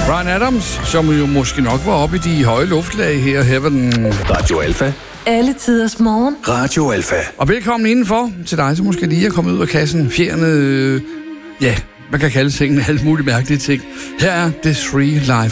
Bryan Adams, som jo måske nok var oppe i de høje luftlag her, Heaven. Radio Alfa. Alle tiders morgen. Radio Alfa. Og velkommen indenfor til dig, som måske lige er kommet ud af kassen. Fjerne, man kan kalde tingene alle mulige mærkelige ting. Her er The Three Life.